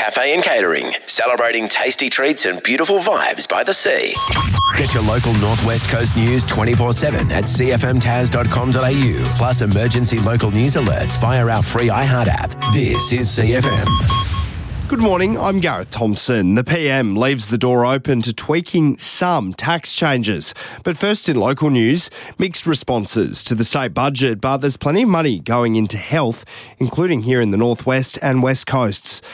Cafe and Catering, celebrating tasty treats and beautiful vibes by the sea. Get your local Northwest Coast news 24/7 at cfmtas.com.au, plus emergency local news alerts via our free iHeart app. This is CFM. Good morning, I'm Gareth Thompson. The PM leaves the door open to tweaking some tax changes. But first in local news, mixed responses to the state budget, but there's plenty of money going into health, including here in the Northwest and West Coasts.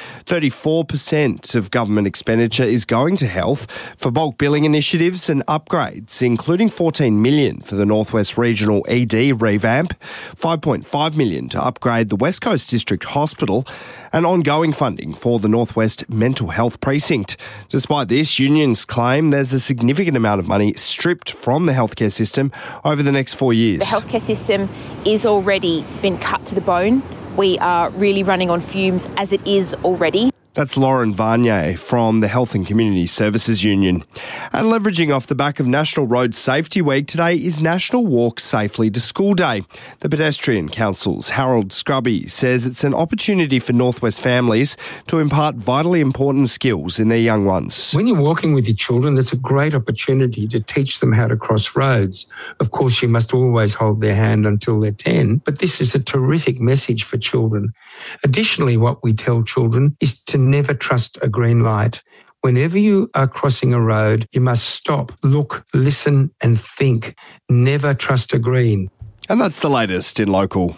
34% of government expenditure is going to health for bulk billing initiatives and upgrades, including $14 million for the Northwest Regional ED revamp, $5.5 million to upgrade the West Coast District Hospital, and ongoing funding for the Northwest Mental Health Precinct. Despite this, unions claim there's a significant amount of money stripped from the healthcare system over the next 4 years. The healthcare system is already been cut to the bone. We are really running on fumes as it is already. That's Lauren Varnier from the Health and Community Services Union. And leveraging off the back of National Road Safety Week, today is National Walk Safely to School Day. The Pedestrian Council's Harold Scrubby says it's an opportunity for Northwest families to impart vitally important skills in their young ones. When you're walking with your children, it's a great opportunity to teach them how to cross roads. Of course, you must always hold their hand until they're 10, but this is a terrific message for children. Additionally, what we tell children is to never trust a green light. Whenever you are crossing a road, you must stop, look, listen and think. Never trust a green. And that's the latest in local.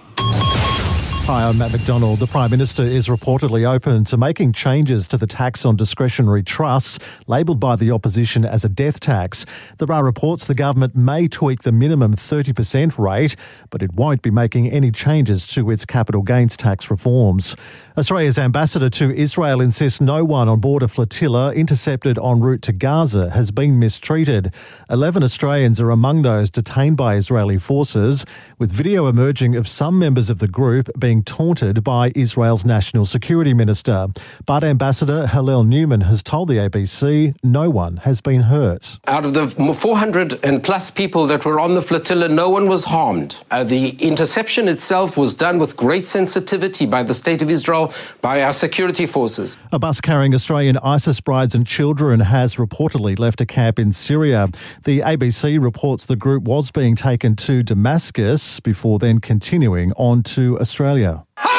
Hi, I'm Matt McDonald. The Prime Minister is reportedly open to making changes to the tax on discretionary trusts, labelled by the opposition as a death tax. There are reports the government may tweak the minimum 30% rate, but it won't be making any changes to its capital gains tax reforms. Australia's ambassador to Israel insists no one on board a flotilla intercepted en route to Gaza has been mistreated. 11 Australians are among those detained by Israeli forces, with video emerging of some members of the group being taunted by Israel's National Security Minister. But Ambassador Hillel Newman has told the ABC no one has been hurt. Out of the 400 and plus people that were on the flotilla, no one was harmed. The interception itself was done with great sensitivity by the State of Israel, by our security forces. A bus carrying Australian ISIS brides and children has reportedly left a camp in Syria. The ABC reports the group was being taken to Damascus before then continuing on to Australia.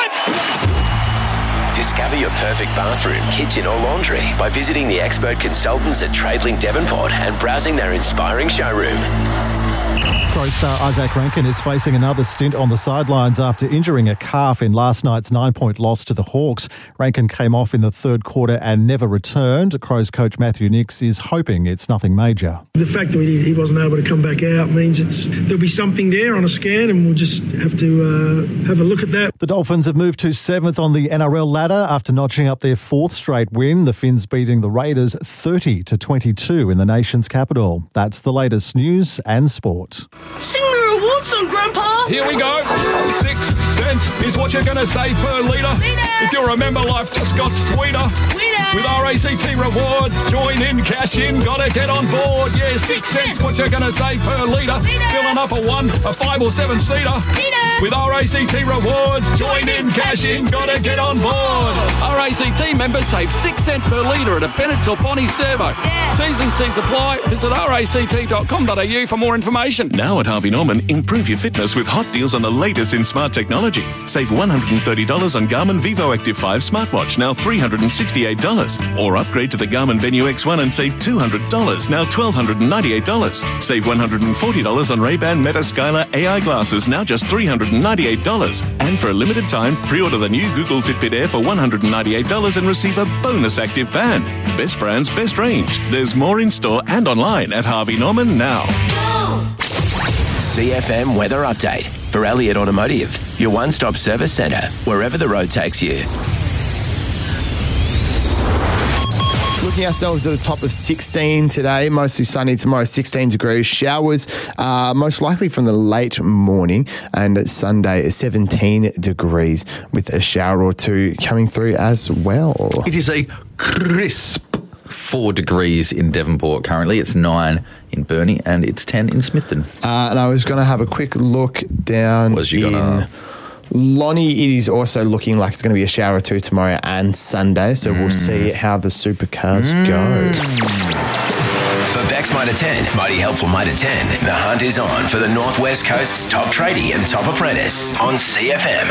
Discover your perfect bathroom, kitchen or laundry by visiting the expert consultants at TradeLink Devonport and browsing their inspiring showroom. Pro star Isaac Rankine is facing another stint on the sidelines after injuring a calf in last night's 9-point loss to the Hawks. Rankine came off in the third quarter and never returned. Crows coach Matthew Nicks is hoping it's nothing major. The fact that he wasn't able to come back out means there'll be something there on a scan, and we'll just have to have a look at that. The Dolphins have moved to 7th on the NRL ladder after notching up their 4th straight win. The Finns beating the Raiders 30-22 in the nation's capital. That's the latest news and sport. Sing the reward song, Grandpa! Here we go. 6 cents is what you're going to save per litre. If you remember, life just got sweeter. With RACT rewards, join in, cash in, gotta get on board. Yeah, 6 cents what you're going to save per litre. Filling up a 1, a 5 or 7 seater. With RACT rewards, join in, cash in, gotta get on board. RACT members save 6 cents per litre at a Bennett's or Bonnie servo. T's and C's apply. Visit ract.com.au for more information. Now at Harvey Norman, improve your fitness with hot deals on the latest in smart technology. Save $130 on Garmin Vivo Active 5 smartwatch, now $368. Or upgrade to the Garmin Venue X1 and save $200, now $1,298. Save $140 on Ray-Ban Meta Skylar AI glasses, now just $398. And for a limited time, pre-order the new Google Fitbit Air for $198 and receive a bonus active band. Best brands, best range. There's more in store and online at Harvey Norman now. CFM Weather Update for Elliott Automotive, your one-stop service centre, wherever the road takes you. Looking ourselves at a top of 16 today, mostly sunny tomorrow, 16 degrees. Showers most likely from the late morning, and Sunday 17 degrees with a shower or two coming through as well. It is a crisp 4 degrees in Devonport currently. It's 9 in Burnie and it's 10 in Smithton. And I was going to have a quick look down Lonnie, it is also looking like it's going to be a shower or two tomorrow and Sunday, so we'll see how the supercars go. For Bex Mitre 10, Mighty Helpful Mitre 10, the hunt is on for the North West Coast's top tradie and top apprentice on CFM.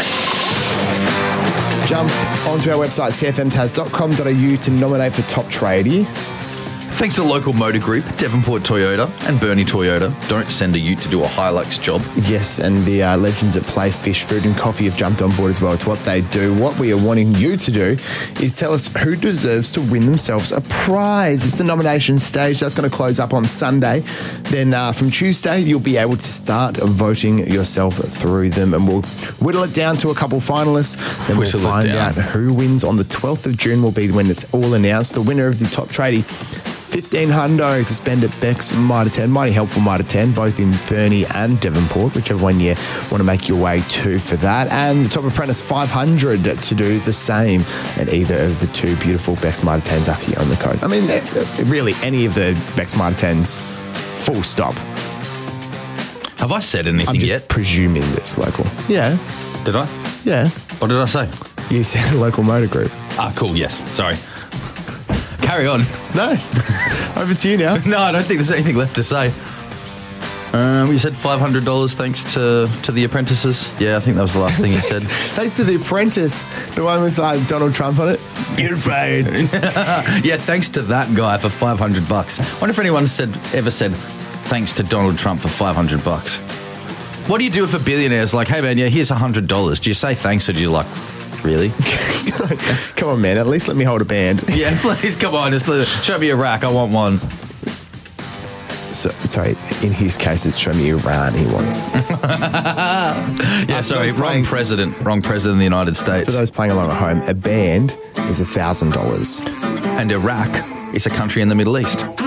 Jump onto our website, cfmtas.com.au, to nominate for top tradie. Thanks to local motor group, Devonport Toyota and Burnie Toyota. Don't send a ute to do a Hilux job. Yes, and the legends at Play Fish, Food and Coffee have jumped on board as well. It's what they do. What we are wanting you to do is tell us who deserves to win themselves a prize. It's the nomination stage. That's going to close up on Sunday. Then from Tuesday, you'll be able to start voting yourself through them, and we'll whittle it down to a couple finalists. Then we'll find out who wins on the 12th of June will be when it's all announced. The winner of the top tradie, 1,500 to spend at Bex Mitre 10, Mighty Helpful Mitre 10, both in Burnie and Devonport, whichever one you want to make your way to for that. And the top apprentice, 500 to do the same at either of the two beautiful Bex Mitre 10s up here on the coast. I mean, really, any of the Bex Mitre 10s, full stop. Have I said anything I'm just yet? presuming it's local. Yeah. Did I? Yeah. What did I say? You said local motor group. Ah, cool, yes. Sorry. Carry on. No. Over to you now. No, I don't think there's anything left to say. You said $500 thanks to the apprentices. Yeah, I think that was the last thing you said. Thanks to the apprentice, the one with Donald Trump on it. You're fired. Yeah, thanks to that guy for $500. Wonder if anyone ever said thanks to Donald Trump for $500. What do you do if a billionaire's like, hey man, yeah, here's $100? Do you say thanks, or do you like, really? Come on, man. At least let me hold a band. Yeah, please, come on. Just show me a rack. I want one. Sorry, in his case, it's show me Iran he wants. Yeah, sorry, wrong president of the United States. For those playing along at home, a band is $1,000. And Iraq is a country in the Middle East.